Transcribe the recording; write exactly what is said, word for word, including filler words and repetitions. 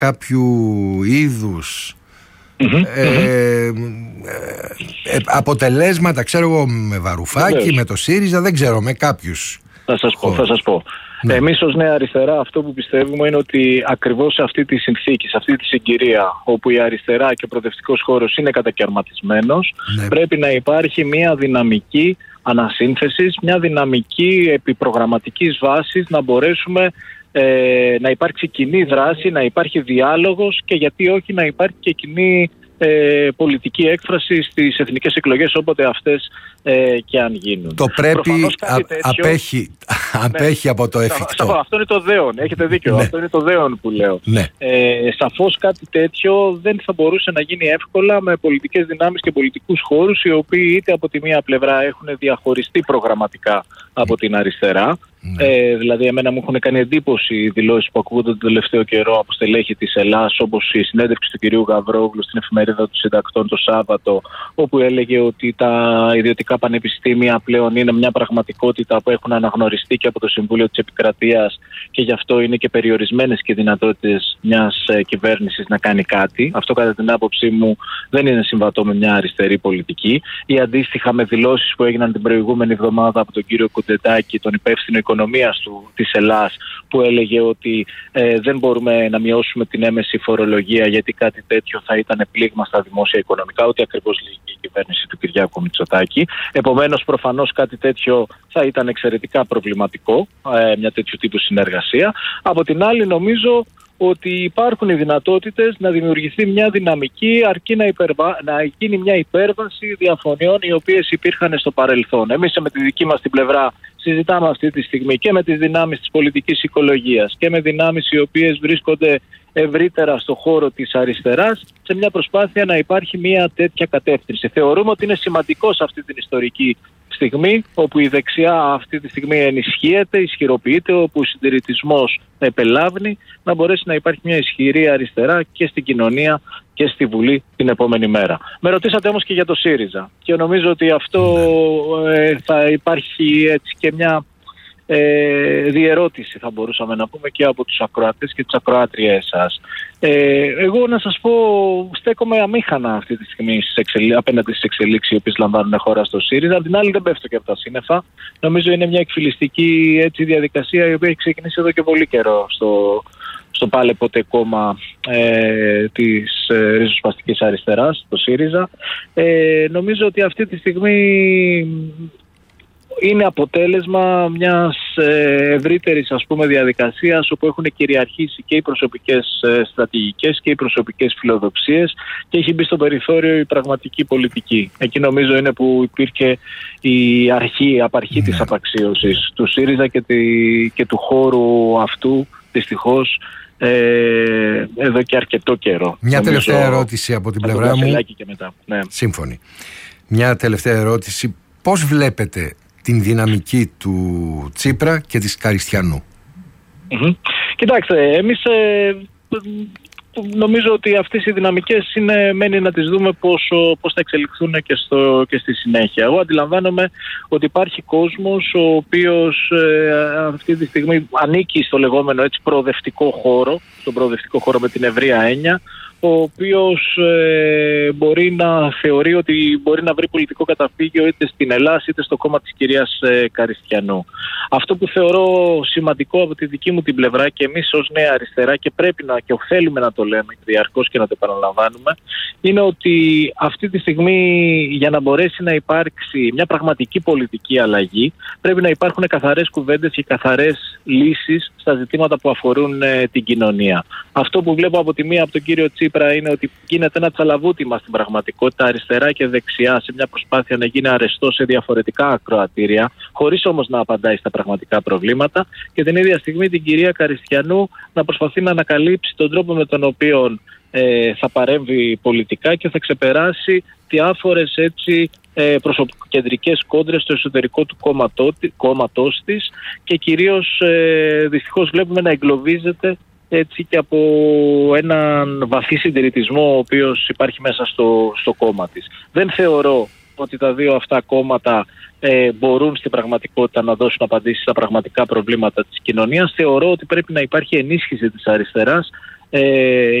κάποιου είδους Mm-hmm, ε, mm-hmm. ε, ε, αποτελέσματα, ξέρω εγώ, με Βαρουφάκη, Βεβαίως. με το ΣΥΡΙΖΑ, δεν ξέρω, με κάποιους. Θα σας πω, θα σας πω. Ναι. Εμείς ως Νέα Αριστερά αυτό που πιστεύουμε είναι ότι ακριβώς σε αυτή τη συνθήκη, σε αυτή τη συγκυρία όπου η αριστερά και ο προοδευτικός χώρος είναι κατακαιρματισμένος, ναι. πρέπει να υπάρχει μια δυναμική ανασύνθεσης, μια δυναμική επιπρογραμματικής βάσης, να μπορέσουμε ε, να υπάρξει κοινή δράση, να υπάρχει διάλογος και γιατί όχι να υπάρχει και κοινή ε, πολιτική έκφραση στις εθνικές εκλογές όποτε αυτές ε, και αν γίνουν. Το πρέπει α, τέτοιο, απέχει, απέχει ναι, από το εφικτό. Θα, αυτό είναι το δέον, έχετε δίκιο, ναι. αυτό είναι το δέον που λέω. Ναι. Ε, σαφώς κάτι τέτοιο δεν θα μπορούσε να γίνει εύκολα με πολιτικές δυνάμεις και πολιτικούς χώρους οι οποίοι είτε από τη μία πλευρά έχουν διαχωριστεί προγραμματικά από την αριστερά. Ναι. Ε, δηλαδή, εμένα μου έχουν κάνει εντύπωση οι δηλώσεις που ακούγονται τον τελευταίο καιρό από στελέχη της Ελλάς, όπως η συνέντευξη του κυρίου Γαβρόγλου στην εφημερίδα του Συντακτών το Σάββατο, όπου έλεγε ότι τα ιδιωτικά πανεπιστήμια πλέον είναι μια πραγματικότητα που έχουν αναγνωριστεί και από το Συμβούλιο της Επικρατείας και γι' αυτό είναι και περιορισμένες και δυνατότητες μιας ε, κυβέρνησης να κάνει κάτι. Αυτό, κατά την άποψή μου, δεν είναι συμβατό με μια αριστερή πολιτική. Ή αντίστοιχα με δηλώσεις που έγιναν την προηγούμενη εβδομάδα από τον κύριο Κοντετάκη, τον υπεύθυνο οικονομίας του, της Ελλάς, που έλεγε ότι ε, δεν μπορούμε να μειώσουμε την έμεση φορολογία γιατί κάτι τέτοιο θα ήταν πλήγμα στα δημόσια οικονομικά, ότι ακριβώς λέει και η κυβέρνηση του Κυριάκου Μητσοτάκη. Επομένως, προφανώς κάτι τέτοιο θα ήταν εξαιρετικά προβληματικό, ε, μια τέτοιου τύπου συνεργασία. Από την άλλη, νομίζω ότι υπάρχουν οι δυνατότητες να δημιουργηθεί μια δυναμική αρκεί να, υπερβα... να γίνει μια υπέρβαση διαφωνιών οι οποίες υπήρχαν στο παρελθόν. Εμείς με τη δική μας την πλευρά συζητάμε αυτή τη στιγμή και με τις δυνάμεις της πολιτικής οικολογίας και με δυνάμεις οι οποίες βρίσκονται ευρύτερα στο χώρο της αριστεράς σε μια προσπάθεια να υπάρχει μια τέτοια κατεύθυνση. Θεωρούμε ότι είναι σημαντικό σε αυτή την ιστορική στιγμή όπου η δεξιά αυτή τη στιγμή ενισχύεται, ισχυροποιείται, όπου ο συντηρητισμός επελάβνει, να μπορέσει να υπάρχει μια ισχυρή αριστερά και στην κοινωνία και στη Βουλή την επόμενη μέρα. Με ρωτήσατε όμως και για το ΣΥΡΙΖΑ και νομίζω ότι αυτό ε, θα υπάρχει έτσι και μια ε, διερώτηση, θα μπορούσαμε να πούμε, και από τους ακροατές και τις ακροάτριές σας. Ε, εγώ να σας πω, στέκομαι αμήχανα αυτή τη στιγμή στις εξελί... απέναντι στις εξελίξεις οι οποίες λαμβάνουν χώρα στο ΣΥΡΙΖΑ. Απ' την άλλη δεν πέφτω και από τα σύννεφα. Νομίζω είναι μια εκφυλιστική έτσι, διαδικασία η οποία έχει ξεκινήσει εδώ και πολύ καιρό στο, στο πάλε ποτέ κόμμα ε, της ε, ριζοσπαστικής αριστεράς, το ΣΥΡΙΖΑ. Ε, νομίζω ότι αυτή τη στιγμή είναι αποτέλεσμα μιας ευρύτερης, ας πούμε, διαδικασίας όπου έχουν κυριαρχήσει και οι προσωπικές στρατηγικές και οι προσωπικές φιλοδοξίες και έχει μπει στο περιθώριο η πραγματική πολιτική. Εκεί νομίζω είναι που υπήρχε η αρχή, η απαρχή της απαξίωσης του ΣΥΡΙΖΑ και, τη, και του χώρου αυτού, δυστυχώς, ε, εδώ και αρκετό καιρό. Μια νομίζω, τελευταία ερώτηση από την πλευρά μου. Και μετά. Ναι. Σύμφωνοι. Μια τελευταία ερώτηση. Πώς βλέπετε την δυναμική του Τσίπρα και της Καριστιανού? Mm-hmm. Κοιτάξτε, εμείς ε, νομίζω ότι αυτές οι δυναμικές είναι, μένει να τις δούμε πώς, πώς θα εξελιχθούν και, στο, και στη συνέχεια. Εγώ αντιλαμβάνομαι ότι υπάρχει κόσμος ο οποίος ε, αυτή τη στιγμή ανήκει στο λεγόμενο έτσι προοδευτικό χώρο, στον προοδευτικό χώρο με την ευρεία έννοια, ο οποίος ε, μπορεί να θεωρεί ότι μπορεί να βρει πολιτικό καταφύγιο είτε στην Ελλάδα είτε στο κόμμα της κυρίας ε, Καριστιανού. Αυτό που θεωρώ σημαντικό από τη δική μου την πλευρά και εμείς ως Νέα Αριστερά, και πρέπει να και οφείλουμε να το λέμε διαρκώς και να το επαναλαμβάνουμε, είναι ότι αυτή τη στιγμή για να μπορέσει να υπάρξει μια πραγματική πολιτική αλλαγή πρέπει να υπάρχουν καθαρές κουβέντες και καθαρές λύσεις στα ζητήματα που αφορούν ε, την κοινωνία. Αυτό που βλέπω από τη μία από τον κύριο Τσίπρα είναι ότι γίνεται ένα τσαλαβούτημα στην πραγματικότητα αριστερά και δεξιά σε μια προσπάθεια να γίνει αρεστό σε διαφορετικά ακροατήρια, χωρίς όμως να απαντάει στα πραγματικά προβλήματα, και την ίδια στιγμή την κυρία Καριστιανού να προσπαθεί να ανακαλύψει τον τρόπο με τον οποίο ε, θα παρέμβει πολιτικά και θα ξεπεράσει διάφορες έτσι ε, προσωποκεντρικές κόντρες στο εσωτερικό του κόμματός της και κυρίως ε, δυστυχώς βλέπουμε να εγκλωβίζεται έτσι και από έναν βαθύ συντηρητισμό ο οποίος υπάρχει μέσα στο, στο κόμμα της. Δεν θεωρώ ότι τα δύο αυτά κόμματα ε, μπορούν στην πραγματικότητα να δώσουν απαντήσεις στα πραγματικά προβλήματα της κοινωνίας. Θεωρώ ότι πρέπει να υπάρχει ενίσχυση της αριστεράς Ε,